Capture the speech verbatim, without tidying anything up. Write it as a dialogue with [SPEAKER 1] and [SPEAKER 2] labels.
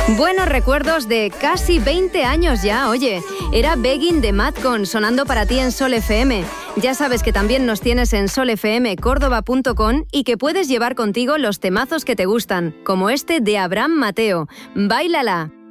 [SPEAKER 1] Buenos recuerdos de casi veinte años ya, oye. Era Begging de Madcon sonando para ti en Sol F M. Ya sabes que también nos tienes en sol f m córdoba punto com y que puedes llevar contigo los temazos que te gustan, como este de Abraham Mateo. ¡Báilala!